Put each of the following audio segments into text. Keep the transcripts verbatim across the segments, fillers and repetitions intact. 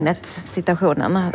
situationen.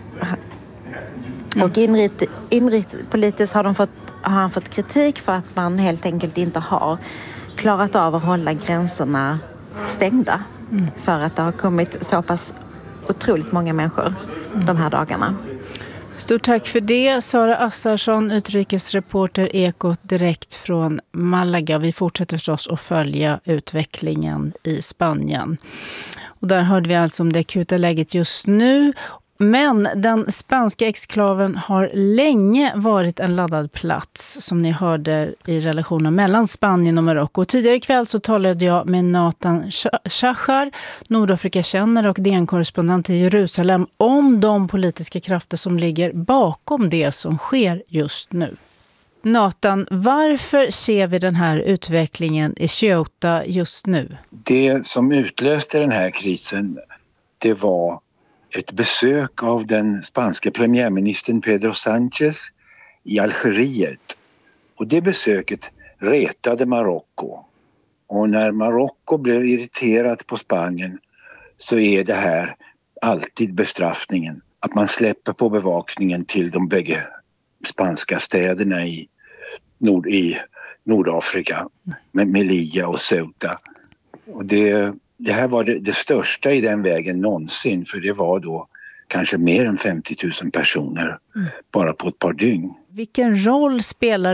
Och inrit, inrit, politiskt har, de fått, har han fått kritik för att man helt enkelt inte har klarat av att hålla gränserna stängda. Mm. För att det har kommit så pass otroligt många människor mm. de här dagarna. Stort tack för det, Sara Assarsson, utrikesreporter Ekot direkt från Malaga. Vi fortsätter förstås att följa utvecklingen i Spanien. Och där hörde vi alltså om det akuta läget just nu. Men den spanska exklaven har länge varit en laddad plats, som ni hörde i relationen mellan Spanien och Marocko. Tidigare ikväll så talade jag med Nathan Shachar, Nordafrikakännare och D N-korrespondent i Jerusalem, om de politiska krafter som ligger bakom det som sker just nu. Nathan, varför ser vi den här utvecklingen i Ceuta just nu? Det som utlöste den här krisen, det var ett besök av den spanska premiärministern Pedro Sánchez i Algeriet. Och det besöket retade Marocko. Och när Marocko blir irriterat på Spanien så är det här alltid bestraffningen. Att man släpper på bevakningen till de bägge spanska städerna i, nord, i Nordafrika med Melilla och Ceuta. Och det, det här var det, det största i den vägen någonsin, för det var då kanske mer än femtio tusen personer mm. bara på ett par dygn. Vilken roll spelar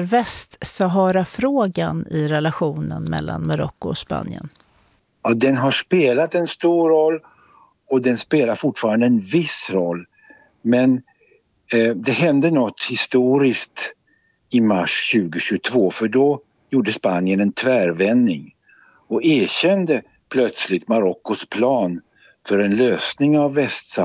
Västsahara-frågan i relationen mellan Marocko och Spanien? Ja, den har spelat en stor roll och den spelar fortfarande en viss roll. Men eh, det hände något historiskt i mars tjugohundratjugotvå, för då gjorde Spanien en tvärvändning och erkände plötsligt Marockos plan för en lösning av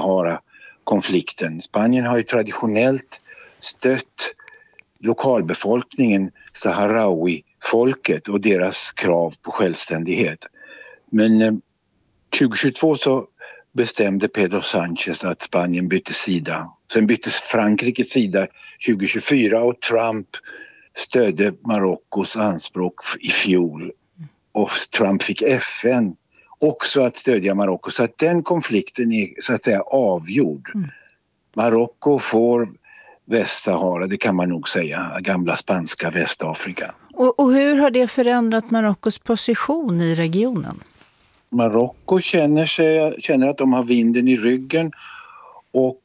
Västsahara-konflikten. Spanien har ju traditionellt stött lokalbefolkningen, Saharawi-folket och deras krav på självständighet. Men eh, tjugohundratjugotvå så bestämde Pedro Sánchez att Spanien bytte sida. Sen byttes Frankrikes sida tjugohundratjugofyra och Trump stödde Marockos anspråk i fjol. Och Trump fick F N också att stödja Marocko. Så att den konflikten är så att säga avgjord. Mm. Marocko får Västsahara, det kan man nog säga. Gamla spanska Västafrika. Och, och hur har det förändrat Marockos position i regionen? Marocko känner, sig, känner att de har vinden i ryggen. Och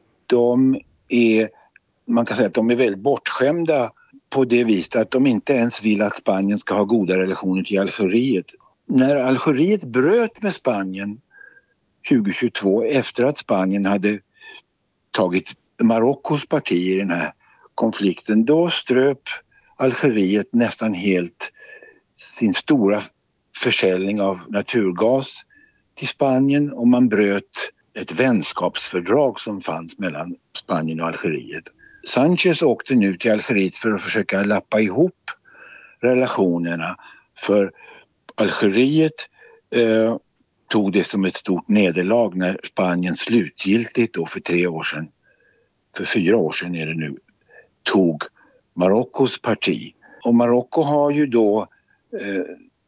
de är, man kan säga att de är väldigt bortskämda på det viset att de inte ens vill att Spanien ska ha goda relationer till Algeriet. När Algeriet bröt med Spanien tjugohundratjugotvå efter att Spanien hade tagit Marockos parti i den här konflikten, då ströp Algeriet nästan helt sin stora försäljning av naturgas till Spanien och man bröt ett vänskapsfördrag som fanns mellan Spanien och Algeriet. Sánchez åkte nu till Algeriet för att försöka lappa ihop relationerna, för Algeriet eh, tog det som ett stort nederlag när Spanien slutgiltigt då för tre år sedan, för fyra år sedan är det nu, tog Marockos parti. Och Marocko har ju då eh,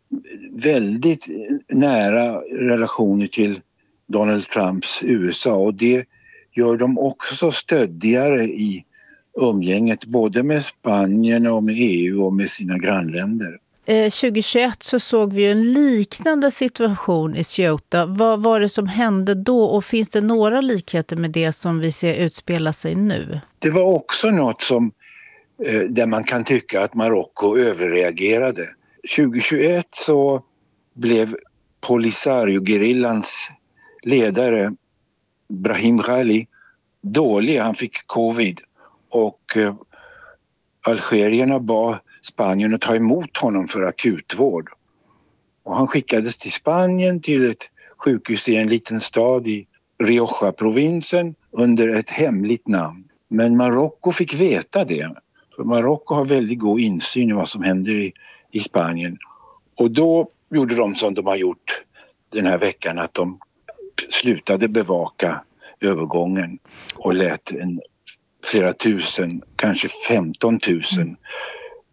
väldigt nära relationer till Donald Trumps U S A och det gör dem också stöddigare i umgänget både med Spanien och med E U och med sina grannländer. Eh, tjugohundratjugoett så såg vi en liknande situation i Ceuta. Vad var det som hände då och finns det några likheter med det som vi ser utspela sig nu? Det var också något som, eh, där man kan tycka att Marocko överreagerade. tjugohundratjugoett så blev Polisario-gerillans ledare Brahim Ghali dålig, han fick covid och eh, algerierna bad Spanien att ta emot honom för akutvård. Och han skickades till Spanien till ett sjukhus i en liten stad i Rioja-provinsen under ett hemligt namn. Men Marocko fick veta det. För Marocko har väldigt god insyn i vad som händer i, i Spanien. Och då gjorde de som de har gjort den här veckan, att de slutade bevaka övergången och lät en, flera tusen, kanske femton tusen mm.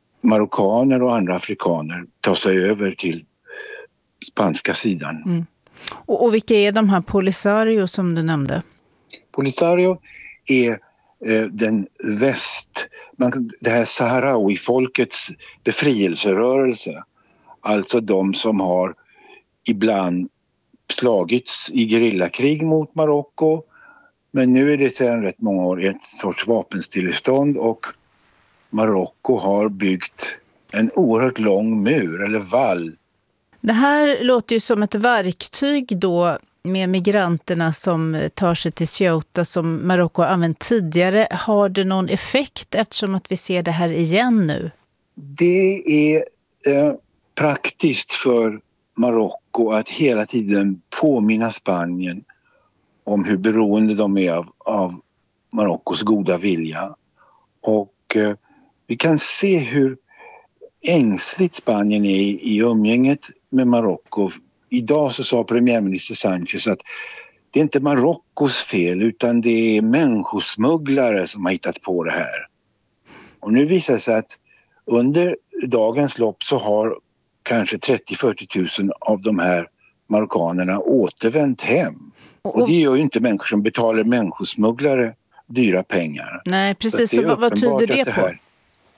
marockaner och andra afrikaner ta sig över till spanska sidan. Mm. Och, och vilka är de här Polisario som du nämnde? Polisario är eh, den väst, man, det här Saharawi-folkets befrielserörelse. Alltså de som har ibland slagits i gerillakrig mot Marocko. Men nu är det sedan rätt många år ett sorts vapenstillestånd och Marocko har byggt en oerhört lång mur eller vall. Det här låter ju som ett verktyg då med migranterna som tar sig till Ceuta som Marocko har använt tidigare. Har det någon effekt eftersom att vi ser det här igen nu? Det är eh, praktiskt för Marocko att hela tiden påminna Spanien om hur beroende de är av, av Marockos goda vilja. Och eh, vi kan se hur ängsligt Spanien är i, i umgänget med Marocko. Idag så sa premiärminister Sanchez att det är inte Marockos fel utan det är människosmugglare som har hittat på det här. Och nu visar det sig att under dagens lopp så har kanske trettio till fyrtio tusen av de här marockanerna återvänt hem. Och det gör ju inte människor som betalar människosmugglare dyra pengar. Nej, precis. Så, så vad, vad tyder det, det på? Här,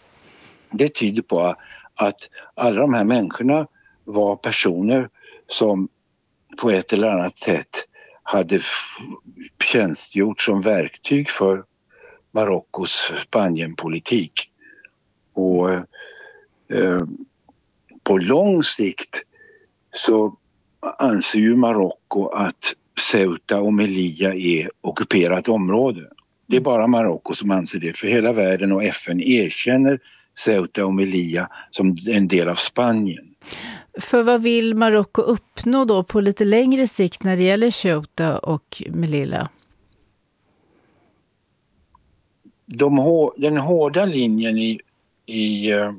det tyder på att alla de här människorna var personer som på ett eller annat sätt hade tjänstgjort som verktyg för Marockos Spanienpolitik. Och eh, på lång sikt så anser ju Marocko att Ceuta och Melilla är ockuperat område. Det är bara Marocko som anser det, för hela världen och F N erkänner Ceuta och Melilla som en del av Spanien. För vad vill Marocko uppnå då på lite längre sikt när det gäller Ceuta och Melilla? De, den hårda linjen i, i uh,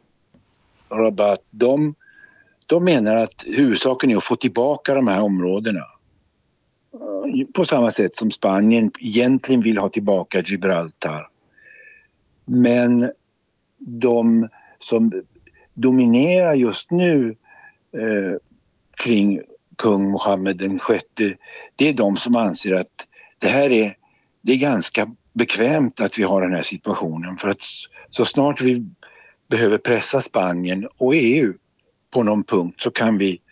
Rabat, de, de menar att huvudsaken är att få tillbaka de här områdena. Uh, på samma sätt som Spanien egentligen vill ha tillbaka Gibraltar. Men de som dominerar just nu eh, kring kung Mohammed den sjätte, det är de som anser att det här är, det är ganska bekvämt att vi har den här situationen, för att så snart vi behöver pressa Spanien och E U på någon punkt så kan vi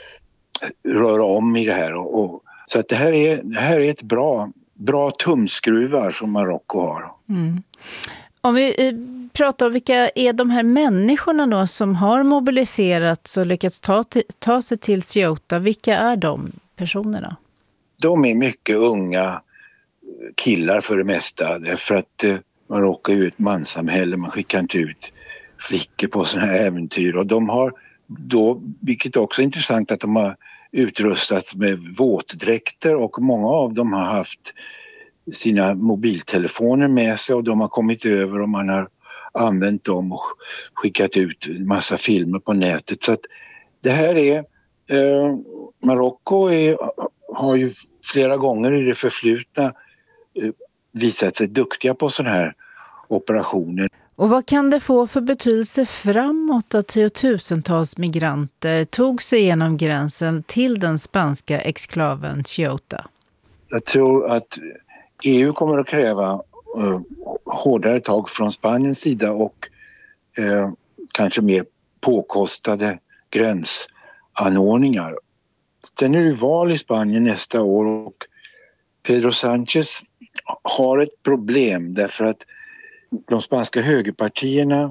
röra om i det här. Och, och, så att det här är, det här är ett bra, bra tumskruvar som Marocko har. Mm. Om vi pratar om vilka är de här människorna då som har mobiliserats och lyckats ta, ta sig till Ceuta, vilka är de personerna? De är mycket unga killar för det mesta, därför att eh, Marocko är ju ett manssamhälle, man skickar inte ut flickor på sådana här äventyr, och de har då, vilket också är intressant, att de har utrustats med våtdräkter och många av dem har haft sina mobiltelefoner med sig och de har kommit över och man har använt dem och skickat ut massa filmer på nätet. Så att det här är, eh, Marocko är, har ju flera gånger i det förflutna eh, visat sig duktiga på sådana här operationer. Och vad kan det få för betydelse framåt att tiotusentals migranter tog sig genom gränsen till den spanska exklaven Ceuta? Jag tror att E U kommer att kräva uh, hårdare tag från Spaniens sida och uh, kanske mer påkostade gränsanordningar. Sen är det val i Spanien nästa år och Pedro Sánchez har ett problem därför att de spanska högerpartierna,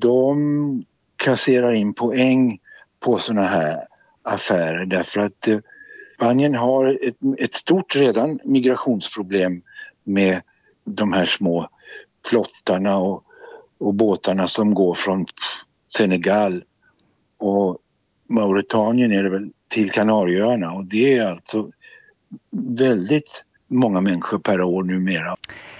de kasserar in poäng på såna här affärer därför att uh, Spanien har ett, ett stort redan migrationsproblem med de här små flottarna och, och båtarna som går från Senegal och Mauritanien är det väl till Kanarieöarna, och det är alltså väldigt många människor per år numera.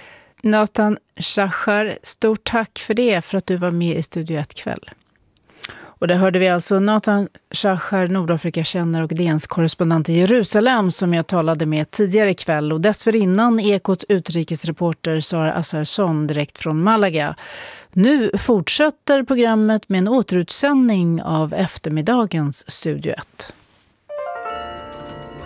Nathan Shachar, stort tack för det, för att du var med i Studio ett kväll. Och där hörde vi alltså Nathan Shachar, Nordafrika-kännare och D N:s korrespondent i Jerusalem som jag talade med tidigare ikväll. Och dessförinnan Ekots utrikesreporter Sara Assarsson direkt från Malaga. Nu fortsätter programmet med en återutsändning av eftermiddagens Studio ett.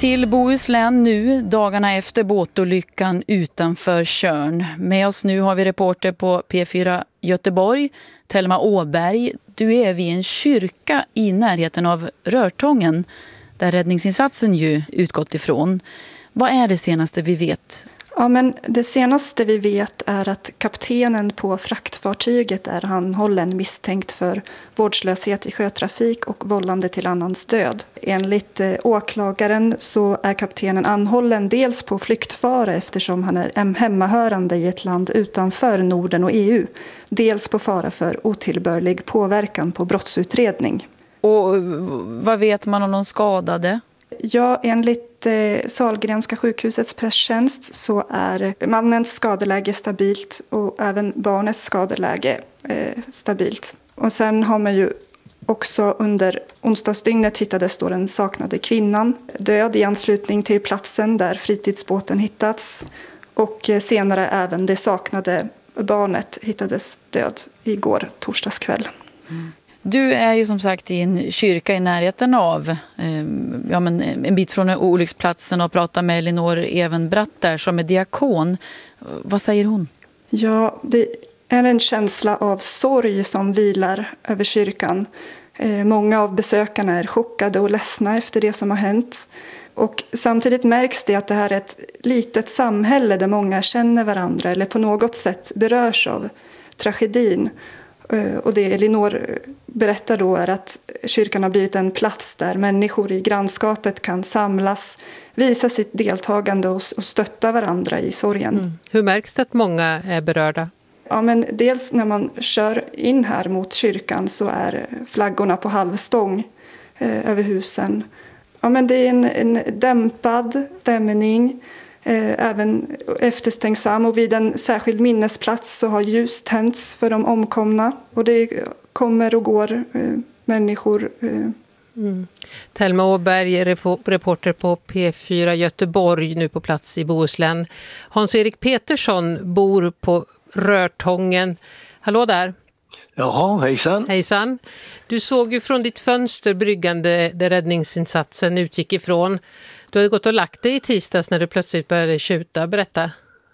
till Bohuslän nu, dagarna efter båtolyckan utanför Tjörn. Med oss nu har vi reporter på P fyra Göteborg, Thelma Åberg. Du är vid en kyrka i närheten av Rörtången, där räddningsinsatsen ju utgått ifrån. Vad är det senaste vi vet? Ja, men det senaste vi vet är att kaptenen på fraktfartyget är anhållen misstänkt för vårdslöshet i sjötrafik och vållande till annans död. Enligt eh, åklagaren så är kaptenen anhållen dels på flyktfara eftersom han är hemmahörande i ett land utanför Norden och E U. Dels på fara för otillbörlig påverkan på brottsutredning. Och vad vet man om de skadade? Ja, enligt eh, Sahlgrenska sjukhusets presstjänst så är mannens skadeläge stabilt och även barnets skadeläge eh, stabilt. Och sen har man ju också under onsdagsdygnet hittades då den saknade kvinnan död i anslutning till platsen där fritidsbåten hittats. Och eh, senare även det saknade barnet hittades död igår torsdagskväll. Mm. Du är ju som sagt i en kyrka i närheten av eh, ja, men en bit från olycksplatsen och pratar med Elinor Evenbratt där som är diakon. Vad säger hon? Ja, det är en känsla av sorg som vilar över kyrkan. Eh, många av besökarna är chockade och ledsna efter det som har hänt. Och samtidigt märks det att det här är ett litet samhälle där många känner varandra eller på något sätt berörs av tragedin. Och det Elinor berättar då är att kyrkan har blivit en plats där människor i grannskapet kan samlas, visa sitt deltagande och stötta varandra i sorgen. Mm. Hur märks det att många är berörda? Ja, men dels när man kör in här mot kyrkan så är flaggorna på halvstång eh, över husen. Ja, men det är en, en dämpad stämning. Även efterstänksam och vid en särskild minnesplats så har ljus tänts för de omkomna och det kommer och går eh, människor. Eh. Mm. Thelma Åberg, reporter på P fyra Göteborg, nu på plats i Bohuslän. Hans-Erik Petersson bor på Rörtången. Hallå där. Jaha, hejsan. Hejsan. Du såg ju från ditt fönster bryggande där räddningsinsatsen utgick ifrån. Du hade gått och lagt dig i tisdags när du plötsligt började tjuta. Berätta.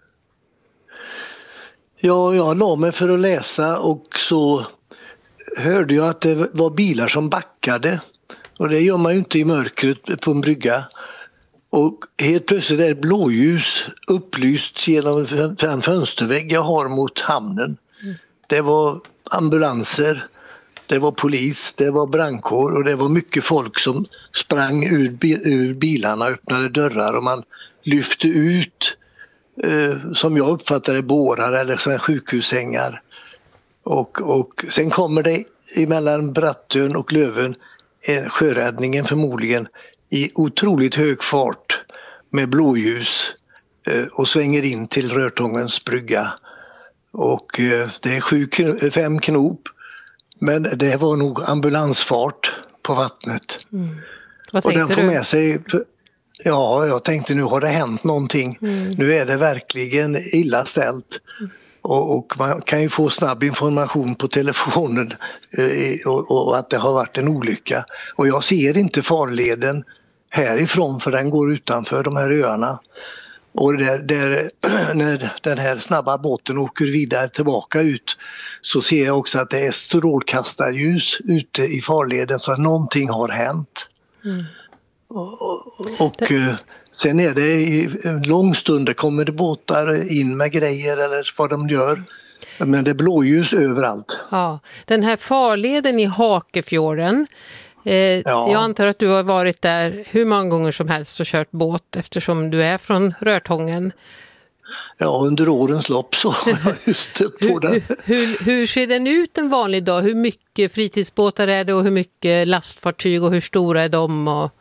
Ja, jag la mig för att läsa och så hörde jag att det var bilar som backade. Och det gör man ju inte i mörkret på en brygga. Och helt plötsligt är det blåljus upplyst genom en fönstervägg jag har mot hamnen. Mm. Det var ambulanser. Det var polis, det var brandkår och det var mycket folk som sprang ur, ur bilarna, öppnade dörrar och man lyfte ut, eh, som jag uppfattade, bårar eller såna sjukhussängar. Och, och sen kommer det emellan Brattön och Löven, eh, sjöräddningen förmodligen, i otroligt hög fart med blåljus eh, och svänger in till Rörtångens brygga. Och eh, det är sju, fem knop. Men det var nog ambulansfart på vattnet. Mm. Vad och den får du? med sig... För, ja, jag tänkte nu har det hänt någonting. Mm. Nu är det verkligen illa ställt. Mm. Och, och man kan ju få snabb information på telefonen eh, och, och att det har varit en olycka. Och jag ser inte farleden härifrån för den går utanför de här öarna. Och där, där, när den här snabba båten åker vidare tillbaka ut så ser jag också att det är strålkastarljus ute i farleden så att någonting har hänt. Mm. Och, och, och det... sen är det i en lång stund, det kommer det båtar in med grejer eller vad de gör. Men det är blåljus överallt. Ja, den här farleden i Hakefjorden. Eh, ja. Jag antar att du har varit där hur många gånger som helst och kört båt eftersom du är från Rörtången. Ja, under årens lopp så har jag just stött på den. hur, hur, hur ser den ut en vanlig dag? Hur mycket fritidsbåtar är det och hur mycket lastfartyg och hur stora är de? Och...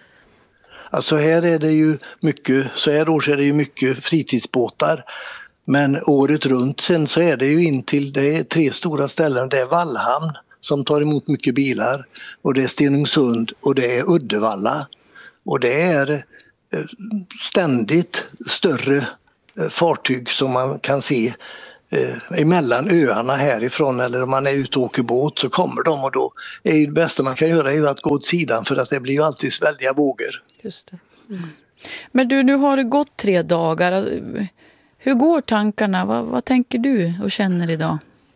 Alltså här är det ju mycket, så här års är det ju mycket fritidsbåtar. Men året runt sen så är det ju in till, det är tre stora ställen, det är Vallhamn som tar emot mycket bilar och det är Stenungsund och det är Uddevalla och det är ständigt större fartyg som man kan se eh, emellan öarna härifrån eller om man är ute och åker båt så kommer de och då är det bästa man kan göra är ju att gå åt sidan för att det blir ju alltid väldiga vågor. Just det. Mm. Men du, nu har det gått tre dagar. Hur går tankarna? Vad, vad tänker du och känner idag?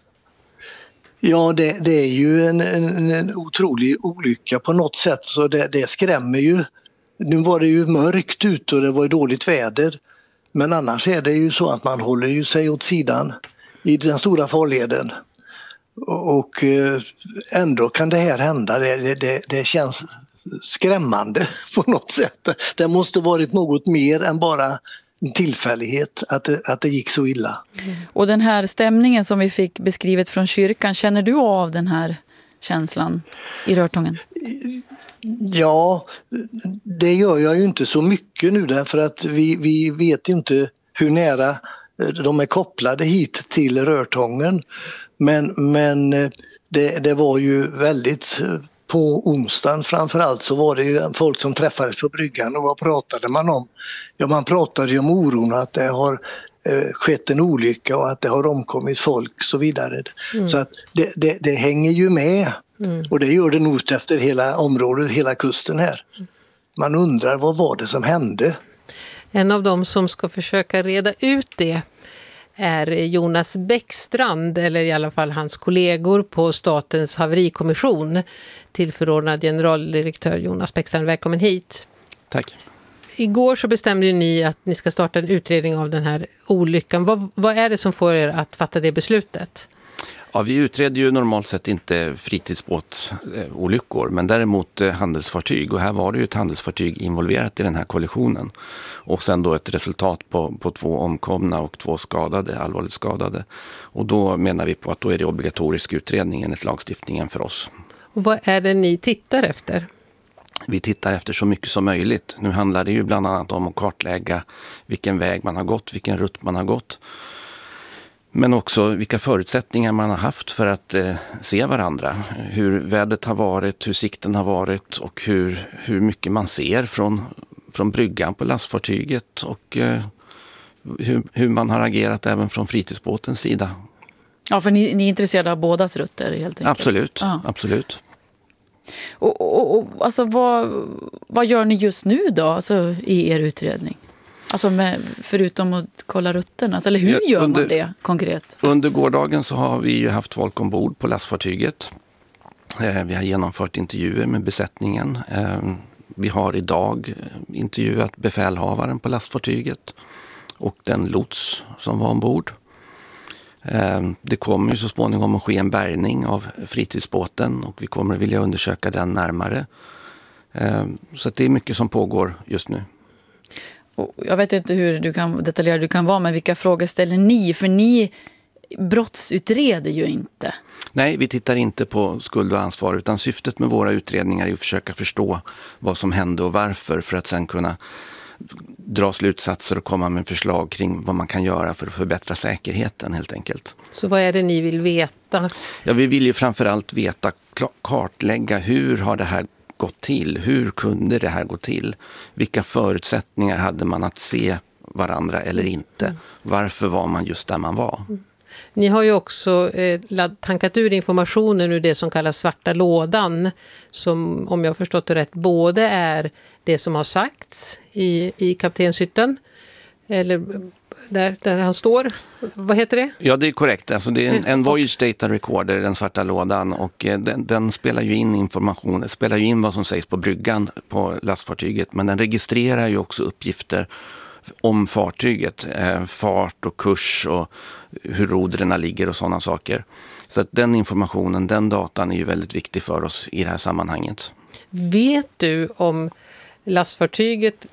Ja, det, det är ju en, en, en otrolig olycka på något sätt, så det, det skrämmer ju. Nu var det ju mörkt ute och det var dåligt väder, men annars är det ju så att man håller ju sig åt sidan i den stora farleden. Och ändå kan det här hända, det, det, det känns skrämmande på något sätt. Det måste varit något mer än bara en tillfällighet att det, att det gick så illa. Mm. Och den här stämningen som vi fick beskrivet från kyrkan, känner du av den här känslan i Rörtången? Ja, det gör jag ju inte så mycket nu därför att vi, vi vet inte hur nära de är kopplade hit till Rörtången. Men, men det, det var ju väldigt, på onsdagen framförallt så var det ju folk som träffades på bryggan och vad pratade man om? Ja, man pratade ju om oron att det har eh, skett en olycka och att det har omkommit folk och så vidare. Mm. Så att det, det, det hänger ju med mm. och det gör det nog efter hela området, hela kusten här. Man undrar vad var det som hände? En av dem som ska försöka reda ut det är Jonas Bäckstrand, eller i alla fall hans kollegor på Statens haverikommission. Tillförordnad generaldirektör Jonas Bäckstrand, välkommen hit. Tack. Igår så bestämde ni att ni ska starta en utredning av den här olyckan. Vad, vad är det som får er att fatta det beslutet? Ja, vi utreder ju normalt sett inte fritidsbåtsolyckor, men däremot handelsfartyg. Och här var det ju ett handelsfartyg involverat i den här kollisionen. Och sen då ett resultat på, på två omkomna och två skadade, allvarligt skadade. Och då menar vi på att då är det obligatorisk utredning enligt lagstiftningen för oss. Och vad är det ni tittar efter? Vi tittar efter så mycket som möjligt. Nu handlar det ju bland annat om att kartlägga vilken väg man har gått, vilken rutt man har gått. Men också vilka förutsättningar man har haft för att eh, se varandra. Hur vädret har varit, hur sikten har varit och hur, hur mycket man ser från, från bryggan på lastfartyget. Och eh, hur, hur man har agerat även från fritidsbåtens sida. Ja, för ni, ni är intresserade av bådas rutter helt enkelt? Absolut, ja. absolut. Och, och, och alltså, vad, vad gör ni just nu då alltså, i er utredning? Alltså med, förutom att kolla rutterna. Alltså, eller hur ja, gör under, man det konkret? Under gårdagen så har vi ju haft folk ombord på lastfartyget. Eh, vi har genomfört intervjuer med besättningen. Eh, vi har idag intervjuat befälhavaren på lastfartyget och den lots som var ombord. Eh, det kommer ju så småningom att ske en bärgning av fritidsbåten och vi kommer vilja undersöka den närmare. Eh, så att det är mycket som pågår just nu. Jag vet inte hur du kan, detaljerad du kan vara, men vilka frågor ställer ni? För ni brottsutreder ju inte. Nej, vi tittar inte på skuld och ansvar, utan syftet med våra utredningar är att försöka förstå vad som hände och varför, för att sen kunna dra slutsatser och komma med förslag kring vad man kan göra för att förbättra säkerheten helt enkelt. Så vad är det ni vill veta? Ja, vi vill ju framförallt veta, kartlägga hur har det här gått till? Hur kunde det här gå till? Vilka förutsättningar hade man att se varandra eller inte? Varför var man just där man var? Mm. Ni har ju också eh, tankat ur informationen ur det som kallas svarta lådan, som om jag har förstått det rätt både är det som har sagts i, i kaptenshytten, eller där, där han står. Vad heter det? Ja, det är korrekt. Alltså det är en, en Voyage Data Recorder, den svarta lådan, och eh, den, den spelar ju in information, spelar ju in vad som sägs på bryggan på lastfartyget, men den registrerar ju också uppgifter om fartyget, eh, fart och kurs och hur rodren ligger och sådana saker. Så att den informationen, den datan är ju väldigt viktig för oss i det här sammanhanget. Vet du om lastfartyget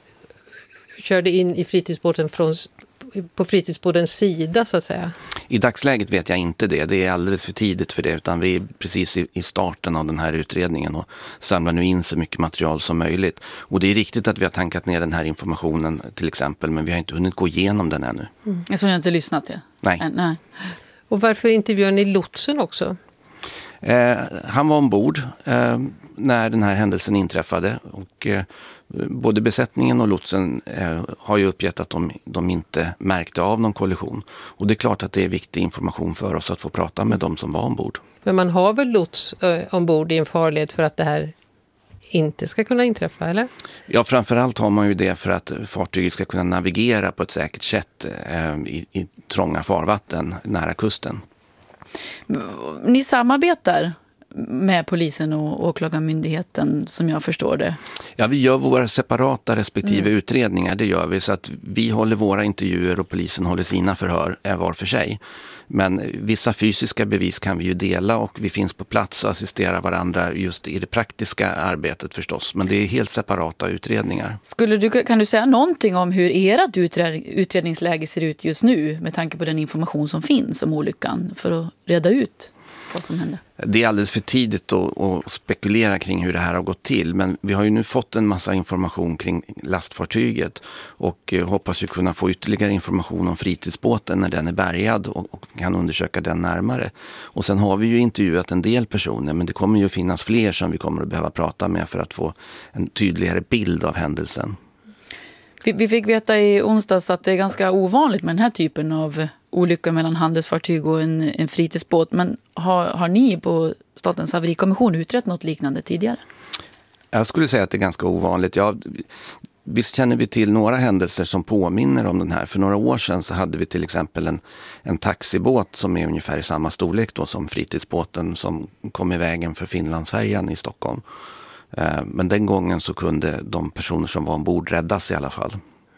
körde in i fritidsbåten från, på fritidsbåtens sida så att säga? I dagsläget vet jag inte det. Det är alldeles för tidigt för det, utan vi är precis i, i starten av den här utredningen och samlar nu in så mycket material som möjligt. Och det är riktigt att vi har tankat ner den här informationen till exempel, men vi har inte hunnit gå igenom den ännu. Mm. Jag har inte lyssnat till. Nej. Äh, nej. Och varför intervjuar ni lotsen också? Eh, han var ombord eh, när den här händelsen inträffade och eh, både besättningen och lotsen eh, har ju uppgett att de, de inte märkte av någon kollision. Och det är klart att det är viktig information för oss att få prata med dem som var ombord. Men man har väl lots eh, ombord i en farled för att det här inte ska kunna inträffa, eller? Ja, framförallt har man ju det för att fartyget ska kunna navigera på ett säkert sätt eh, i, i trånga farvatten nära kusten. Ni samarbetar med polisen och åklagarmyndigheten som jag förstår det? Ja, vi gör våra separata respektive mm. utredningar, det gör vi. Så att vi håller våra intervjuer och polisen håller sina förhör var för sig. Men vissa fysiska bevis kan vi ju dela och vi finns på plats och assisterar varandra just i det praktiska arbetet förstås. Men det är helt separata utredningar. Skulle du, kan du säga någonting om hur ert utredningsläge ser ut just nu med tanke på den information som finns om olyckan för att reda ut vad som hände? Det är alldeles för tidigt att, att spekulera kring hur det här har gått till. Men vi har ju nu fått en massa information kring lastfartyget och hoppas ju kunna få ytterligare information om fritidsbåten när den är bärgad och, och kan undersöka den närmare. Och sen har vi ju intervjuat en del personer, men det kommer ju att finnas fler som vi kommer att behöva prata med för att få en tydligare bild av händelsen. Vi, vi fick veta i onsdags att det är ganska ovanligt med den här typen av olyckor mellan handelsfartyg och en, en fritidsbåt. Men har, har ni på Statens haverikommission utrett något liknande tidigare? Jag skulle säga att det är ganska ovanligt. Ja, visst känner vi till några händelser som påminner om den här. För några år sedan så hade vi till exempel en, en taxibåt som är ungefär i samma storlek då som fritidsbåten som kom i vägen för Finlandsfärjan i Stockholm. Men den gången så kunde de personer som var ombord räddas i alla fall.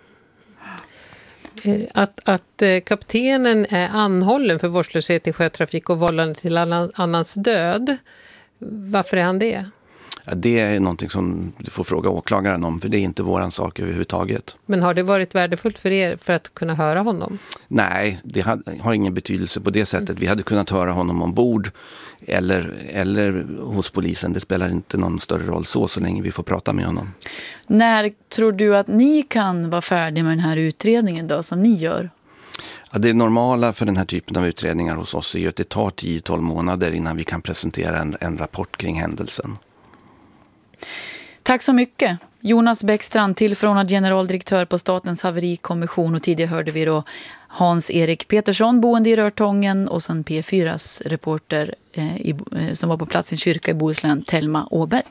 Att, att kaptenen är anhållen för vårdslöshet i sjötrafik och vållande till annans död. Varför är han det? Ja, det är någonting som du får fråga åklagaren om, för det är inte våran sak överhuvudtaget. Men har det varit värdefullt för er för att kunna höra honom? Nej, det har ingen betydelse på det sättet. Vi hade kunnat höra honom ombord eller, eller hos polisen. Det spelar inte någon större roll så, så länge vi får prata med honom. När tror du att ni kan vara färdiga med den här utredningen då, som ni gör? Ja, det normala för den här typen av utredningar hos oss är ju att det tar tio till tolv månader innan vi kan presentera en, en rapport kring händelsen. Tack så mycket. Jonas Bäckstrand, tillförordnad generaldirektör på Statens haverikommission, och tidigare hörde vi då Hans-Erik Petersson, boende i Rörtången, och sen P fyras reporter eh, i, eh, som var på plats i en kyrka i Bohuslän, Thelma Åberg.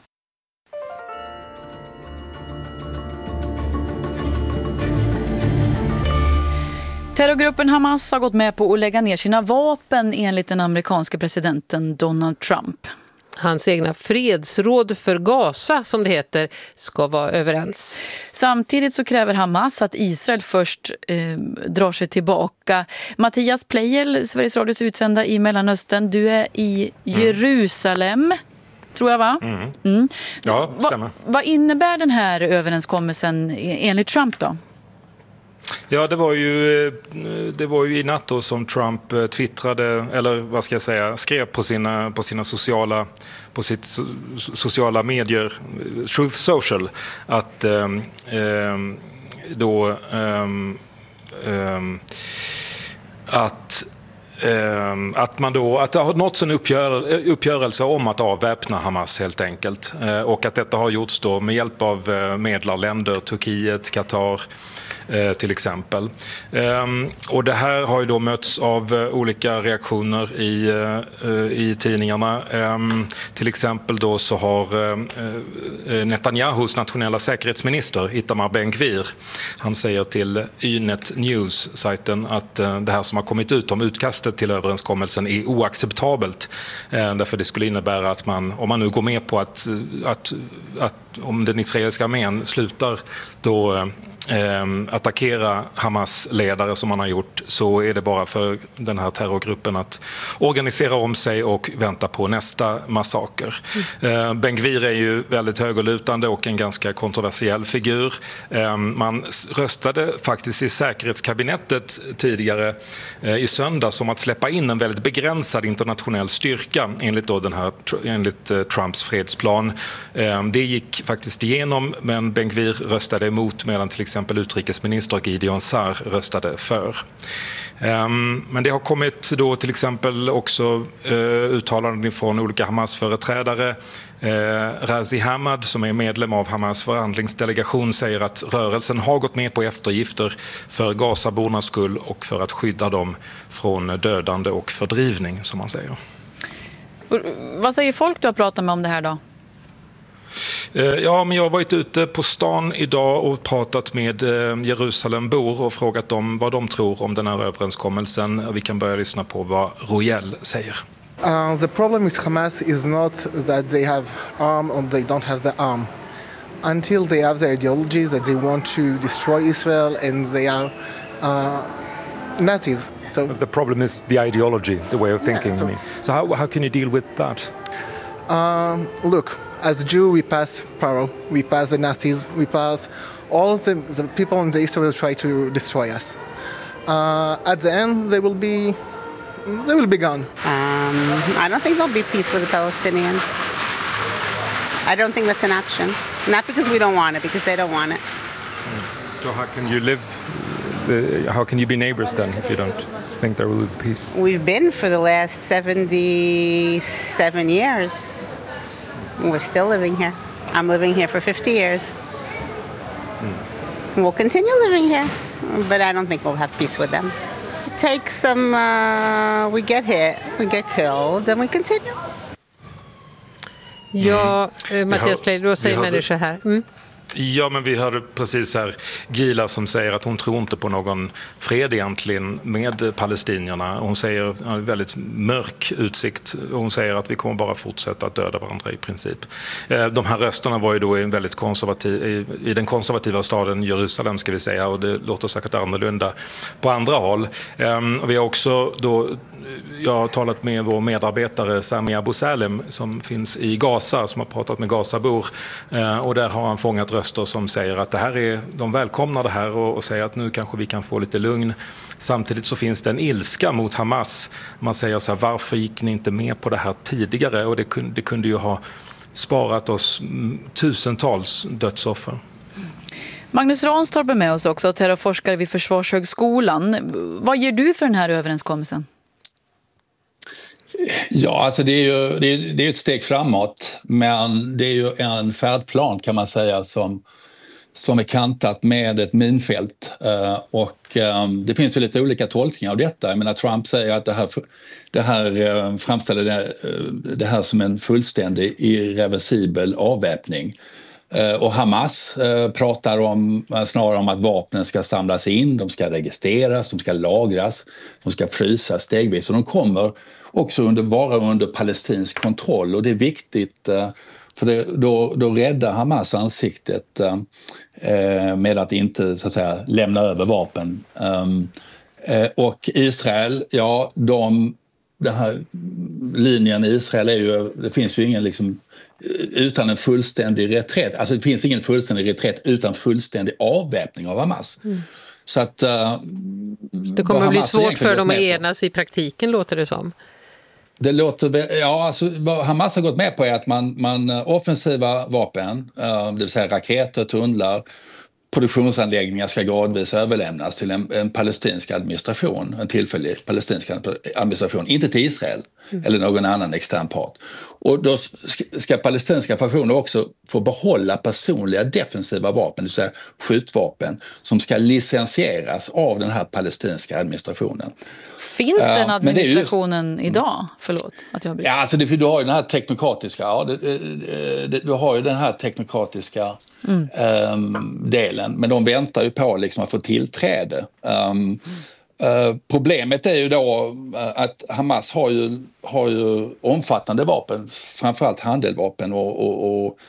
Terrorgruppen Hamas har gått med på att lägga ner sina vapen enligt den amerikanska presidenten Donald Trump. Hans egna fredsråd för Gaza, som det heter, ska vara överens. Samtidigt så kräver Hamas att Israel först eh, drar sig tillbaka. Mattias Pleijel, Sveriges Radios utsända i Mellanöstern, du är i Jerusalem, mm. tror jag va? Mm. Mm. Ja, stämmer. Va, vad innebär den här överenskommelsen enligt Trump då? Ja, det var ju, det var ju i natt då som Trump twittrade, eller vad ska jag säga, skrev på sina, på sina sociala, på sitt so, sociala medier, Truth Social, att eh, då eh, eh, att att man då att det har nåtts en uppgör, uppgörelse om att avväpna Hamas helt enkelt, och att detta har gjorts då med hjälp av medlarländer, Turkiet, Qatar till exempel. Och det här har ju då mötts av olika reaktioner i, i tidningarna. Till exempel då så har Netanyahus nationella säkerhetsminister Itamar Ben-Gvir, han säger till Ynet News-sajten att det här som har kommit ut om utkastet till överenskommelsen är oacceptabelt. Därför det skulle innebära att man, om man nu går med på att, att, att om den israeliska armén slutar då Eh, attackera Hamas ledare som man har gjort, så är det bara för den här terrorgruppen att organisera om sig och vänta på nästa massaker. Mm. Eh, Ben-Gvir är ju väldigt högerlutande och en ganska kontroversiell figur. Eh, man röstade faktiskt i säkerhetskabinettet tidigare eh, i söndag som att släppa in en väldigt begränsad internationell styrka enligt, då den här, enligt eh, Trumps fredsplan. Eh, det gick faktiskt igenom, men Ben-Gvir röstade emot, medan till exempel exempel utrikesminister Gideon Sar röstade för. Um, men det har kommit då till exempel också uh, uttalanden från olika Hamas-företrädare. Uh, Razi Hamad, som är medlem av Hamas förhandlingsdelegation, säger att rörelsen har gått med på eftergifter för Gazabornas skull och för att skydda dem från dödande och fördrivning, som man säger. Vad säger folk du har pratat med om det här då? Ja, men jag har varit ute på stan idag och pratat med Jerusalembor och frågat dem vad de tror om den här överenskommelsen. Vi kan börja lyssna på vad Royal säger. Uh, the problem with Hamas is not that they have arm or they don't have the arm. Until they have their ideology that they want to destroy Israel and they are uh, Nazis. So the problem is the ideology, the way of thinking. Yeah, so, I mean. so how, how can you deal with that? Um, look, as a Jew, we pass Paro, we pass the Nazis, we pass all of the, the people in the Israel will try to destroy us. Uh, at the end, they will be they will be gone. Um, I don't think there'll be peace with the Palestinians. I don't think that's an option. Not because we don't want it, because they don't want it. So how can you live? Uh, how can you be neighbors then if you don't think there will be peace? We've been for the last seventy-seven years. We're still living here. I'm living here for fifty years. Mm. We'll continue living here, but I don't think we'll have peace with them. We take some, uh, we get hit, we get killed, and we continue. Ja, mm. Mattias Plejd, då säger människor här. Mm. Ja, men vi hörde precis här Gila som säger att hon tror inte på någon fred egentligen med palestinierna. Hon säger en väldigt mörk utsikt. Hon säger att vi kommer bara fortsätta att döda varandra i princip. De här rösterna var ju då i, en väldigt konservativ, i, i den konservativa staden Jerusalem ska vi säga, och det låter säkert annorlunda på andra håll. Vi har också då, jag har talat med vår medarbetare Sami Abu Salem som finns i Gaza, som har pratat med Gazabor, och där har han fångat röster som säger att det här är, de välkomnar det här och, och säger att nu kanske vi kan få lite lugn. Samtidigt så finns det en ilska mot Hamas. Man säger så här, varför gick ni inte med på det här tidigare? Och det kunde, det kunde ju ha sparat oss tusentals dödsoffer. Magnus Ranstorp är med oss också, terrorforskare vid Försvarshögskolan. Vad ger du för den här överenskommelsen? Ja, alltså det är ju det är, det är ett steg framåt, men det är ju en färdplan kan man säga som, som är kantat med ett minfält. Uh, och um, det finns ju lite olika tolkningar av detta. Jag menar, Trump säger att det här, det här uh, framställer det, uh, det här som en fullständig irreversibel avväpning. Uh, och Hamas uh, pratar om, uh, snarare om att vapnen ska samlas in, de ska registreras, de ska lagras, de ska frysas stegvis, och de kommer också under, vara under palestinsk kontroll, och det är viktigt uh, för det, då, då räddar Hamas ansiktet uh, med att inte så att säga lämna över vapen. Um, uh, och Israel, ja, de, den här linjen i Israel är ju, det finns ju ingen liksom utan en fullständig reträtt. Alltså det finns ingen fullständig reträtt utan fullständig avväpning av Hamas. Mm. Så att uh, det kommer att bli svårt för dem att enas i praktiken, låter det som. Det låter, ja, alltså, vad Hamas har gått med på är att man, man offensiva vapen, uh, det vill säga raketer, tunnlar, produktionsanläggningar ska gradvis överlämnas till en, en palestinsk administration, en tillfällig palestinsk administration, inte till Israel mm. eller någon annan extern part. Och då ska, ska palestinska fraktioner också få behålla personliga defensiva vapen, det vill säga skjutvapen, som ska licensieras av den här palestinska administrationen. Finns den administrationen uh, ju, idag? Förlåt att jag blir... Ja, alltså det, du har ju den här teknokratiska, ja, det, det, du har ju den här teknokratiska mm. um, delen, men de väntar ju på liksom att få tillträde. Um, uh, problemet är ju då att Hamas har ju, har ju omfattande vapen, framförallt handeldvapen, och, och, och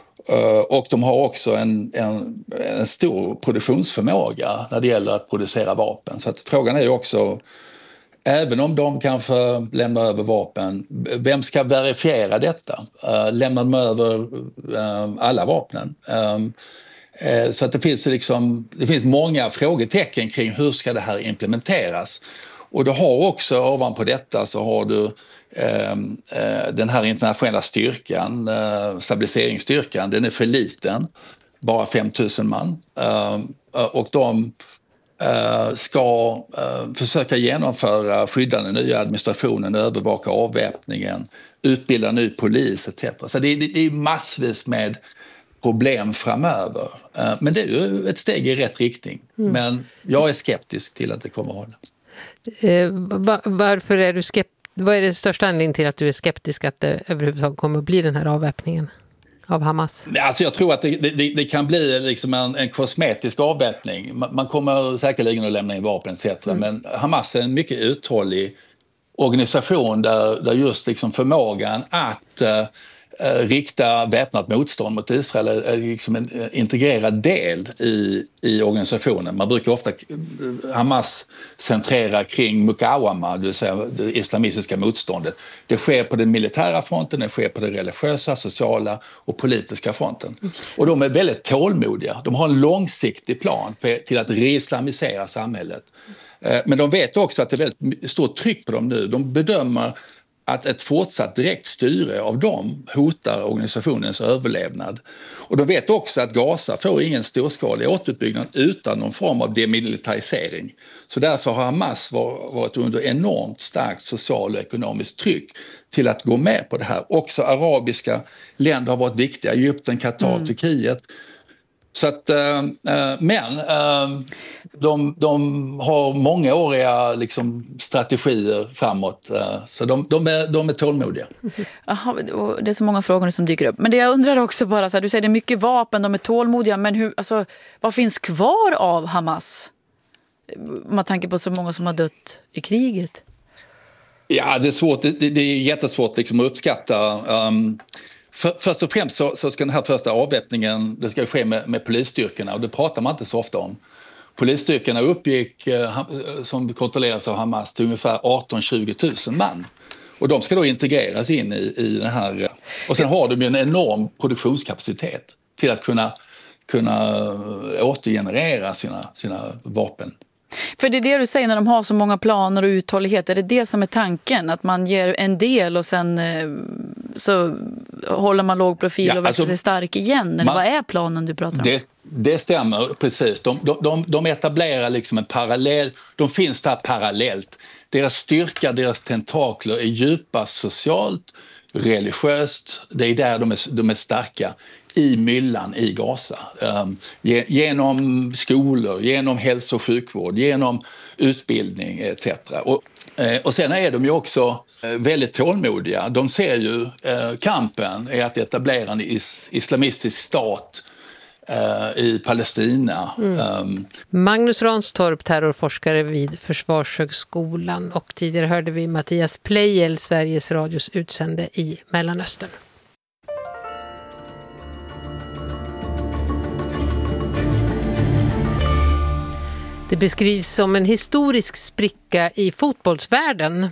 och de har också en, en, en stor produktionsförmåga när det gäller att producera vapen. Så att frågan är ju också, även om de kanske lämnar över vapen, vem ska verifiera detta? Uh, lämnar de över uh, alla vapnen? Um, uh, så att det finns, liksom, det finns många frågetecken kring hur ska det här implementeras. Och du har också ovanpå detta så har du eh, den här internationella styrkan, eh, stabiliseringsstyrkan, den är för liten, bara fem tusen man. Eh, och de eh, ska eh, försöka genomföra, skydda den nya administrationen, övervaka avväpningen, utbilda ny polis et cetera. Så det, det, det är massvis med problem framöver. Eh, men det är ju ett steg i rätt riktning. Mm. Men jag är skeptisk till att det kommer att hålla. Eh, varför är du skeptisk? Vad är det största anledningen till att du är skeptisk att det överhuvudtaget kommer att bli den här avväpningen? av Hamas? Alltså jag tror att det, det, det kan bli liksom en, en kosmetisk avväpning. Man, man kommer säkerligen att lämna in vapen et cetera. Mm. Men Hamas är en mycket uthållig organisation där, där just liksom förmågan att uh, rikta väpnat motstånd mot Israel är liksom en integrerad del i, i organisationen. Man brukar ofta Hamas centrera kring Mukawama, det vill säga det islamistiska motståndet. Det sker på den militära fronten, det sker på den religiösa, sociala och politiska fronten. Och de är väldigt tålmodiga. De har en långsiktig plan till att reislamisera samhället. Men de vet också att det är väldigt stort tryck på dem nu. De bedömer att ett fortsatt direkt styre av dem hotar organisationens överlevnad. Och de vet också att Gaza får ingen storskalig återuppbyggnad utan någon form av demilitarisering. Så därför har Hamas varit under enormt starkt social och ekonomiskt tryck till att gå med på det här. Också arabiska länder har varit viktiga, Egypten, Qatar, mm. Turkiet. Så att, äh, men äh, de, de har mångåriga liksom, strategier framåt, äh, så de, de, är, de är tålmodiga. Aha, det är så många frågor som dyker upp. Men det jag undrar också bara, så här, du säger det är mycket vapen, de är tålmodiga, men hur, alltså, vad finns kvar av Hamas? Man tänker på så många som har dött i kriget. Ja, det är svårt, det, det är jättesvårt liksom, att uppskatta. Um, För, först och främst så, så ska den här första avväpningen det ska ske med, med polisstyrkorna och det pratar man inte så ofta om. Polisstyrkorna uppgick, eh, som kontrolleras av Hamas, till ungefär arton till tjugo tusen man. Och de ska då integreras in i, i den här... Och sen har de ju en enorm produktionskapacitet till att kunna, kunna återgenerera sina, sina vapen. För det är det du säger när de har så många planer och uthållighet. Är det det som är tanken? Att man ger en del och sen så håller man låg profil ja, och växer alltså, sig stark igen? Eller man, vad är planen du pratar om? Det, det stämmer, precis. De, de, de etablerar liksom en parallell. De finns där parallellt. Deras styrka, deras tentakler är djupast socialt, religiöst. Det är där de är, de är starka. I myllan i Gaza. Um, genom skolor, genom hälso- och sjukvård, genom utbildning et cetera. Och, eh, och sen är de ju också eh, väldigt tålmodiga. De ser ju eh, kampen är att etablera en is- islamistisk stat eh, i Palestina. Mm. Um, Magnus Ranstorp, terrorforskare vid Försvarshögskolan, och tidigare hörde vi Mattias Pleijel, Sveriges Radios utsände i Mellanöstern. Det beskrivs som en historisk spricka i fotbollsvärlden.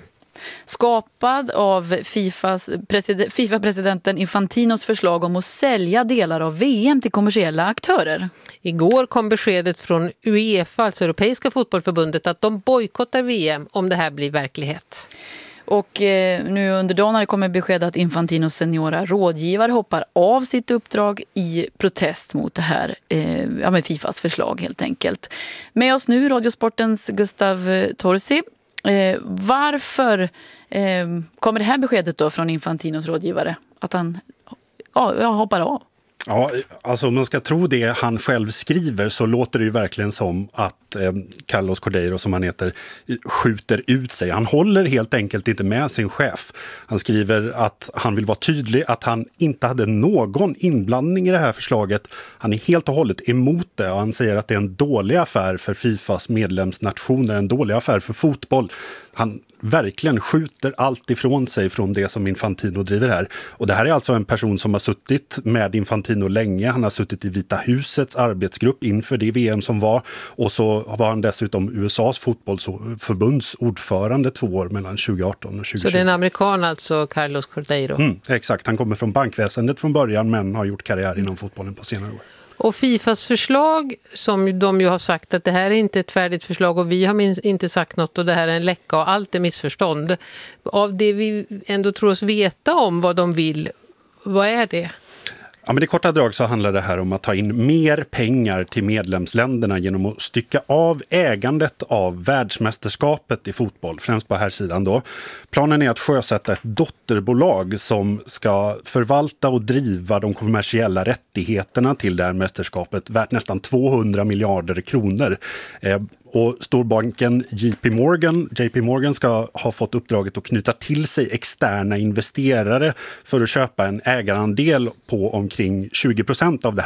Skapad av FIFAs president, FIFA-presidenten Infantinos förslag om att sälja delar av V M till kommersiella aktörer. Igår kom beskedet från UEFA, alltså Europeiska fotbollförbundet, att de bojkottar V M om det här blir verklighet. Och eh, nu under dagen har det kommit besked att Infantinos seniora rådgivare hoppar av sitt uppdrag i protest mot det här eh, ja, med FIFAs förslag helt enkelt. Med oss nu Radiosportens Gustav Torsi. Eh, varför eh, kommer det här beskedet då från Infantinos rådgivare att han ja, hoppar av? Ja, alltså om man ska tro det han själv skriver så låter det ju verkligen som att eh, Carlos Cordeiro, som han heter, skjuter ut sig. Han håller helt enkelt inte med sin chef. Han skriver att han vill vara tydlig att han inte hade någon inblandning i det här förslaget. Han är helt och hållet emot det och han säger att det är en dålig affär för FIFAs medlemsnationer, en dålig affär för fotboll. Han verkligen skjuter allt ifrån sig från det som Infantino driver här. Och det här är alltså en person som har suttit med Infantino länge. Han har suttit i Vita husets arbetsgrupp inför det V M som var. Och så var han dessutom U S A:s fotbollsförbunds ordförande två år mellan tjugo arton och tjugo tjugo. Så det är en amerikan alltså, Carlos Cordeiro? Mm, exakt, han kommer från bankväsendet från början men har gjort karriär inom fotbollen på senare år. Och FIFAs förslag, som de ju har sagt att det här är inte ett färdigt förslag och vi har inte sagt något och det här är en läcka och allt är missförstånd. Av det vi ändå tror oss veta om vad de vill, vad är det? Ja, men i korta drag så handlar det här om att ta in mer pengar till medlemsländerna genom att stycka av ägandet av världsmästerskapet i fotboll, främst på här sidan då. Planen är att sjösätta ett dotterbolag som ska förvalta och driva de kommersiella rättigheterna till det här mästerskapet värt nästan tvåhundra miljarder kronor. Eh, Och storbanken J P Morgan, J P Morgan ska ha fått uppdraget att knyta till sig externa investerare för att köpa en ägarandel på omkring tjugo procent av det